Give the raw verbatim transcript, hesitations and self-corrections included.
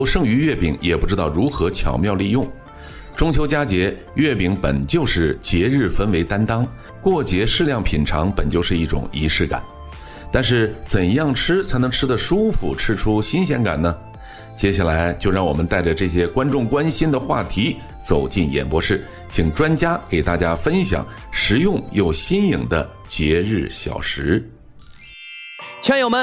剩余月饼也不知道如何巧妙利用。中秋佳节，月饼本就是节日氛围担当，过节适量品尝本就是一种仪式感。但是怎样吃才能吃得舒服，吃出新鲜感呢？接下来就让我们带着这些观众关心的话题走进演播室，请专家给大家分享实用又新颖的节日小食。 圈友们